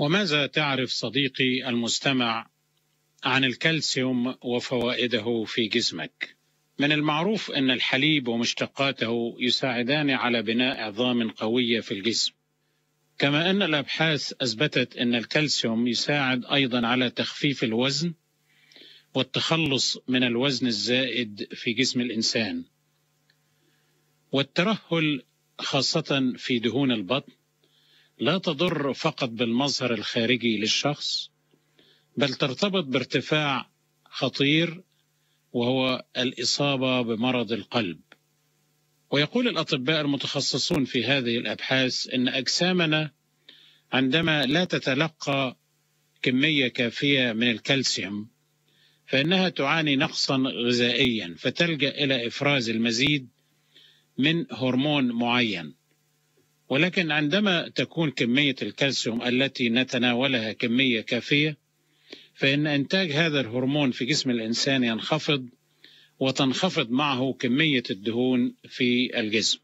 وماذا تعرف صديقي المستمع عن الكالسيوم وفوائده في جسمك؟ من المعروف أن الحليب ومشتقاته يساعدان على بناء عظام قوية في الجسم، كما أن الأبحاث أثبتت أن الكالسيوم يساعد أيضا على تخفيف الوزن والتخلص من الوزن الزائد في جسم الإنسان. والترهل خاصة في دهون البطن لا تضر فقط بالمظهر الخارجي للشخص، بل ترتبط بارتفاع خطير وهو الإصابة بمرض القلب. ويقول الأطباء المتخصصون في هذه الأبحاث أن أجسامنا عندما لا تتلقى كمية كافية من الكالسيوم فإنها تعاني نقصا غذائيا، فتلجأ إلى إفراز المزيد من هرمون معين. ولكن عندما تكون كمية الكالسيوم التي نتناولها كمية كافية، فإن إنتاج هذا الهرمون في جسم الإنسان ينخفض، وتنخفض معه كمية الدهون في الجسم.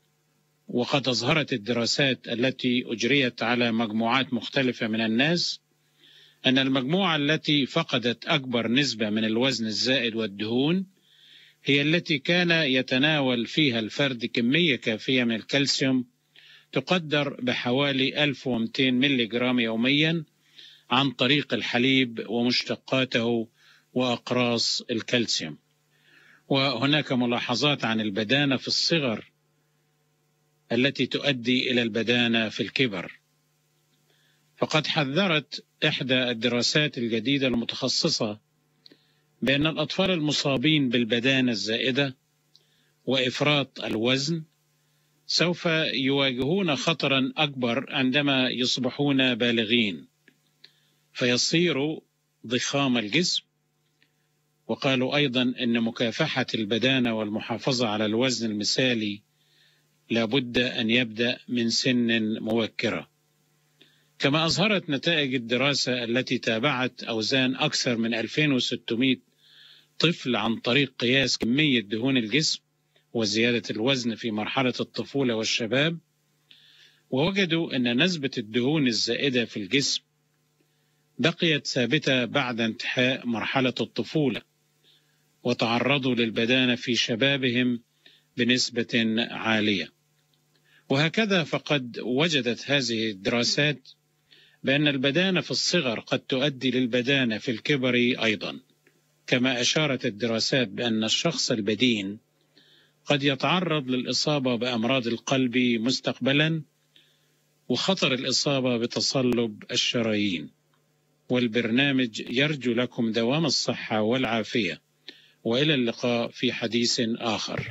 وقد أظهرت الدراسات التي أجريت على مجموعات مختلفة من الناس أن المجموعة التي فقدت أكبر نسبة من الوزن الزائد والدهون هي التي كان يتناول فيها الفرد كمية كافية من الكالسيوم تقدر بحوالي 1200 ملي جرام يوميا عن طريق الحليب ومشتقاته وأقراص الكالسيوم. وهناك ملاحظات عن البدانة في الصغر التي تؤدي إلى البدانة في الكبر. فقد حذرت إحدى الدراسات الجديدة المتخصصة بأن الأطفال المصابين بالبدانة الزائدة وإفراط الوزن سوف يواجهون خطرا أكبر عندما يصبحون بالغين، فيصيروا ضخام الجسم. وقالوا أيضا أن مكافحة البدانة والمحافظة على الوزن المثالي لابد أن يبدأ من سن مبكرة. كما أظهرت نتائج الدراسة التي تابعت أوزان أكثر من 2600 طفل عن طريق قياس كمية دهون الجسم وزيادة الوزن في مرحلة الطفولة والشباب، ووجدوا أن نسبة الدهون الزائدة في الجسم بقيت ثابتة بعد انتهاء مرحلة الطفولة، وتعرضوا للبدانة في شبابهم بنسبة عالية. وهكذا فقد وجدت هذه الدراسات بأن البدانة في الصغر قد تؤدي للبدانة في الكبر أيضا. كما أشارت الدراسات بأن الشخص البدين قد يتعرض للإصابة بأمراض القلب مستقبلا، وخطر الإصابة بتصلب الشرايين. والبرنامج يرجو لكم دوام الصحة والعافية، وإلى اللقاء في حديث آخر.